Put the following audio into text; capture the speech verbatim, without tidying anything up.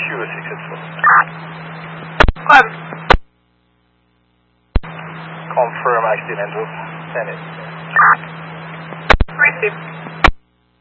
Sure, successful. Climb. Confirm accident. Send it. Receive.